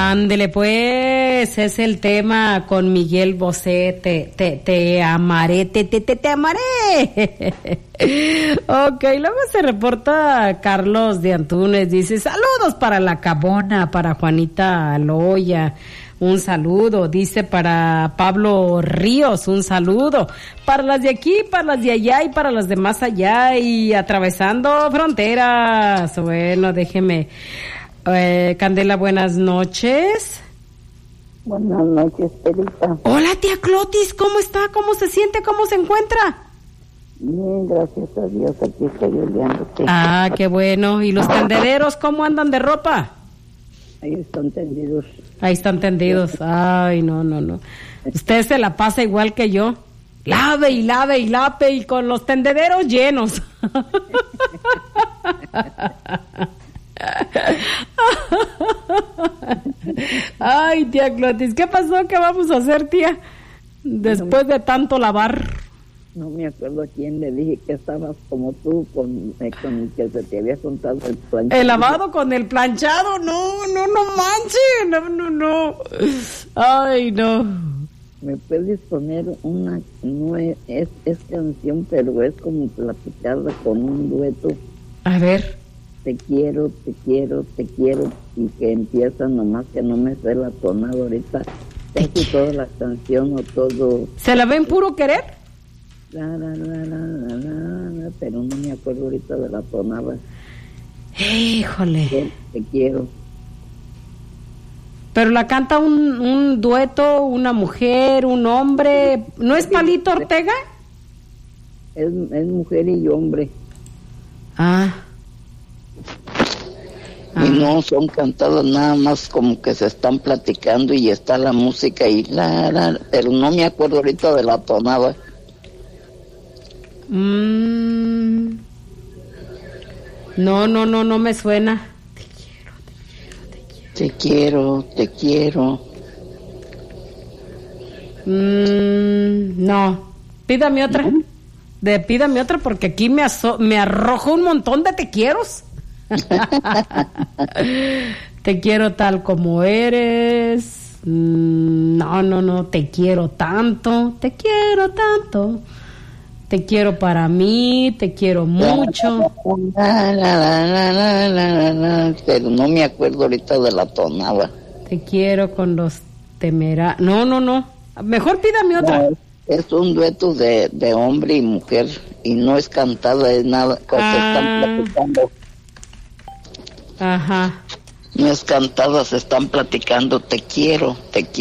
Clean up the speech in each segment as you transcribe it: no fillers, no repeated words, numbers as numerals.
Ándele pues, es el tema con Miguel Bosé, te amaré, te amaré. Ok, luego se reporta Carlos de Antunes, dice, saludos para La Cabona, para Juanita Aloya, un saludo, dice para Pablo Ríos, un saludo, para las de aquí, para las de allá y para las de más allá y atravesando fronteras. Bueno, déjeme... Candela, buenas noches. Buenas noches, Perita. Hola, tía Clotis, ¿cómo está? ¿Cómo se siente? ¿Cómo se encuentra? Bien, gracias a Dios, aquí estoy oleándote. Ah, qué bueno. ¿Y los tendederos cómo andan de ropa? Ahí están tendidos. Ahí están tendidos. Ay, no. Usted se la pasa igual que yo. Lave y lave y lave y con los tendederos llenos. Ay, tía Clotis, ¿qué pasó? ¿Qué vamos a hacer, tía? Después de tanto lavar. No me acuerdo a quién le dije que estabas como tú con el que se te había contado el planchado. ¿El lavado con el planchado? No manches, no. Ay, no. ¿Me puedes poner una, no es canción, pero es como platicada con un dueto? A ver. Te quiero, y que empieza nomás que no me sé la tonada ahorita, casi toda la canción o todo. ¿Se la ven puro querer? Pero no me acuerdo ahorita de la tonada. Híjole. Te quiero. Pero la canta un dueto, una mujer, un hombre. ¿No es Palito Ortega? Es mujer y hombre. Y no son cantadas, nada más como que se están platicando y está la música y pero no me acuerdo ahorita de la tonada. No me suena. Te quiero. No, pídame otra. Pídame otra porque aquí me arroja un montón de te quieros. Te quiero tal como eres. No, te quiero tanto. Te quiero para mí, te quiero mucho. Pero no me acuerdo ahorita de la tonada. Te quiero con los temerarios. No. Mejor pídame otra. No, es un dueto de hombre y mujer y no es cantada, es nada. Se están platicando. Ajá. No es cantada, se están platicando. Te quiero.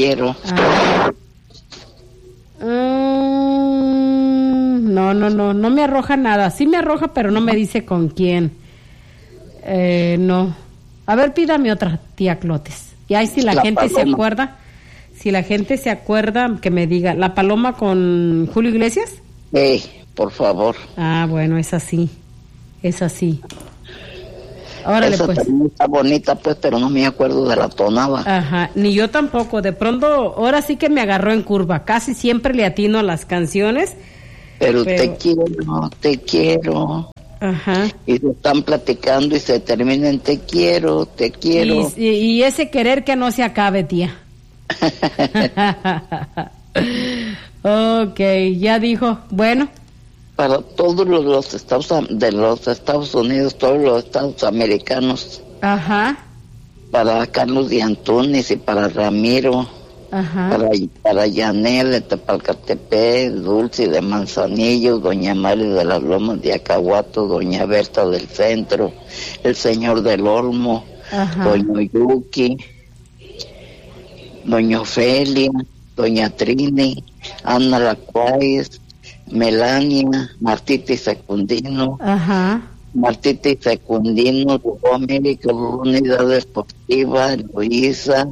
No me arroja nada. Sí me arroja, pero no me dice con quién. No. A ver, pídame otra, tía Clotes. Y ahí si la gente Paloma. Si la gente se acuerda, que me diga. ¿La Paloma con Julio Iglesias? Por favor. Ah, bueno, es así. Órale, esa pues. Está bonita, pues, pero no me acuerdo de la tonada. Ajá, ni yo tampoco. De pronto, ahora sí que me agarró en curva. Casi siempre le atino a las canciones. Pero te quiero. Ajá. Y se están platicando y se termina en te quiero. Y ese querer que no se acabe, tía. Ok, ya dijo. Bueno. Para todos los estados de los Estados Unidos, todos los estados americanos. Ajá. Para Carlos de Antunes y para Ramiro. Ajá. Para Yanel de Tepalcatepec, Dulce de Manzanillo, Doña Mari de las Lomas de Acahuato, Doña Berta del Centro, el Señor del Olmo, ajá. Doña Yuki, Doña Ofelia, Doña Trini, Ana Lacuáez, Melania, Martita y Secundino, ajá. Martita y Secundino, América, Unidad Deportiva, Eloísa,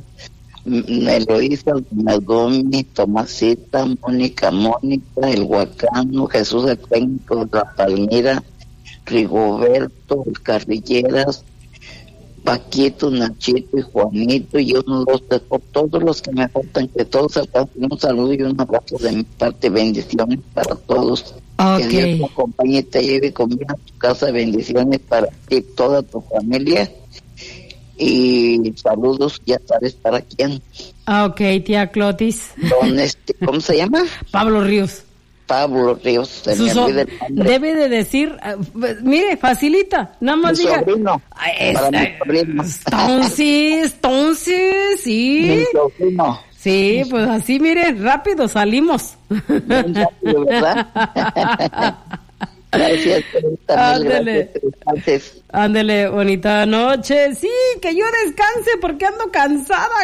Nadomi, Tomasita, Mónica, El Huacano, Jesús el Técnico de La Palmira, Rigoberto, el Carrilleras, Paquito, Nachito y Juanito y uno, dos, tres, por todos los que me faltan, que todos sepan, un saludo y un abrazo de mi parte, bendiciones para todos. Okay. Que Dios te acompañe y te lleve conmigo a tu casa, bendiciones para ti y toda tu familia. Y saludos, ya sabes para quién. Ah, ok, tía Clotis. ¿Cómo se llama? Pablo Ríos. Pablo Ríos, se me olvida el nombre. Debe de decir, mire, facilita, nada más Mi diga. sobrino, para mi sobrino. Entonces, sí. Mi sobrino. Sí, pues así, mire, rápido salimos. Bien rápido, ¿verdad? Gracias, ándele, gracias. Ándele, bonita noche. Sí, que yo descanse porque ando cansada.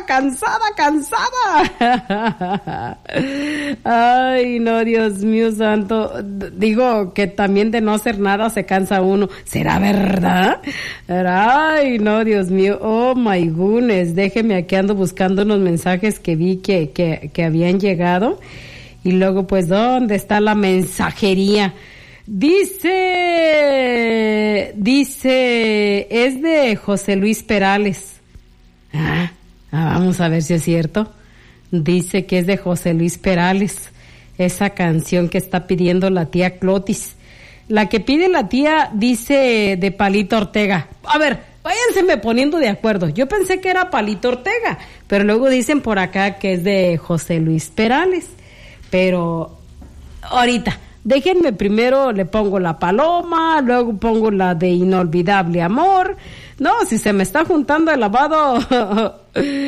Ay, no, Dios mío santo. Digo que también de no hacer nada se cansa uno. ¿Será verdad? Ay, no, Dios mío. Oh, my goodness. Déjeme, aquí ando buscando unos mensajes que vi que habían llegado. Y luego, pues, ¿dónde está la mensajería? Dice, es de José Luis Perales. Vamos a ver si es cierto. Dice que es de José Luis Perales, esa canción que está pidiendo la tía Clotis. La que pide la tía dice de Palito Ortega. A ver, váyanseme poniendo de acuerdo. Yo pensé que era Palito Ortega, pero luego dicen por acá que es de José Luis Perales. Pero ahorita, déjenme primero, le pongo la Paloma, luego pongo la de Inolvidable Amor. No, si se me está juntando el lavado.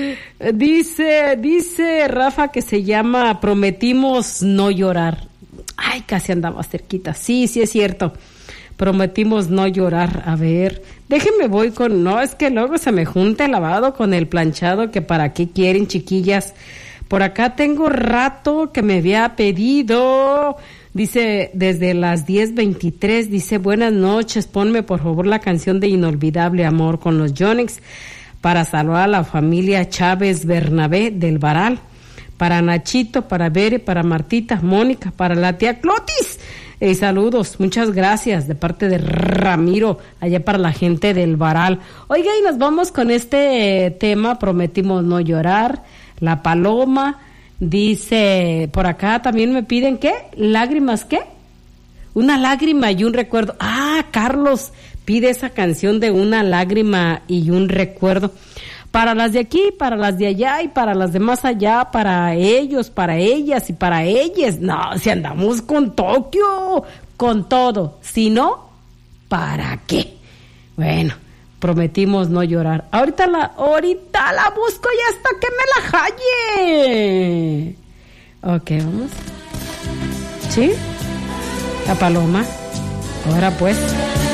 Dice Rafa que se llama Prometimos No Llorar. Ay, casi andaba cerquita. Sí, es cierto. Prometimos no llorar. A ver, déjenme voy con... No, es que luego se me junta el lavado con el planchado, que para qué quieren, chiquillas. Por acá tengo rato que me había pedido... Dice, desde las 10:23, dice, buenas noches, ponme por favor la canción de Inolvidable Amor con los Yonix para saludar a la familia Chávez Bernabé del Varal, para Nachito, para Bere, para Martita, Mónica, para la tía Clotis. Saludos, muchas gracias de parte de Ramiro, allá para la gente del Varal. Oiga, y nos vamos con este tema, Prometimos No Llorar, la Paloma. Dice, por acá también me piden, ¿qué? ¿Lágrimas qué? Una lágrima y un recuerdo. Ah, Carlos pide esa canción de Una lágrima y un recuerdo. Para las de aquí, para las de allá y para las de más allá, para ellos, para ellas y para ellas. No, si andamos con Tokio, con todo. Si no, ¿para qué? Bueno. Prometimos no llorar. Ahorita la busco y hasta que me la halle. Ok, vamos. ¿Sí? La Paloma. Ahora pues.